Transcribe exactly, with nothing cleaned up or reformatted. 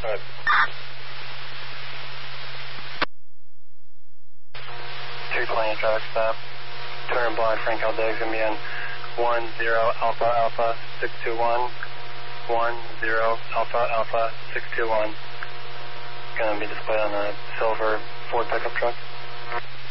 Right. two twenty traffic stop. Turn blind, Frank Aldeg's going to be in one zero Alpha Alpha six two one. one zero Alpha Alpha six two one. Going to be displayed on a silver Ford pickup truck.